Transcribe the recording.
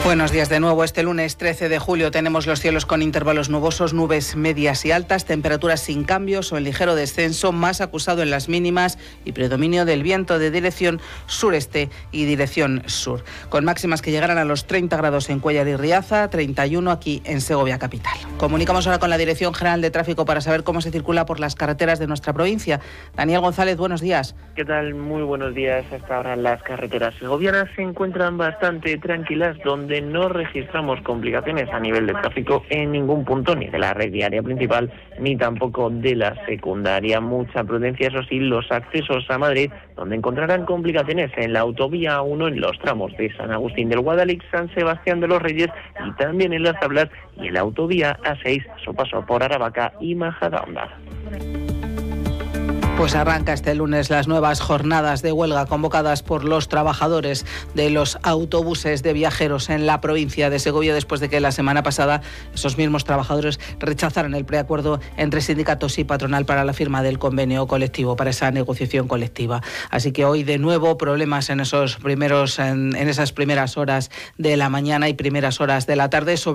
Buenos días de nuevo. Este lunes 13 de julio tenemos los cielos con intervalos nubosos, nubes medias y altas, temperaturas sin cambios o en ligero descenso, más acusado en las mínimas y predominio del viento de dirección sureste y dirección sur, con máximas que llegarán a los 30 grados en Cuéllar y Riaza, 31 aquí en Segovia capital. Comunicamos ahora con la Dirección General de Tráfico para saber cómo se circula por las carreteras de nuestra provincia. Daniel González, buenos días. ¿Qué tal? Muy buenos días. Hasta ahora las carreteras segovianas se encuentran bastante tranquilas, donde no registramos complicaciones a nivel de tráfico en ningún punto, ni de la red viaria principal, ni tampoco de la secundaria. Mucha prudencia, eso sí, los accesos a Madrid, donde encontrarán complicaciones en la autovía A1 en los tramos de San Agustín del Guadalix, San Sebastián de los Reyes y también en las Tablas, y en la autovía A6, su paso por Aravaca y Majadahonda. Pues arranca este lunes las nuevas jornadas de huelga convocadas por los trabajadores de los autobuses de viajeros en la provincia de Segovia, después de que la semana pasada esos mismos trabajadores rechazaron el preacuerdo entre sindicatos y patronal para la firma del convenio colectivo, para esa negociación colectiva. Así que hoy de nuevo problemas en esas primeras horas de la mañana y primeras horas de la tarde.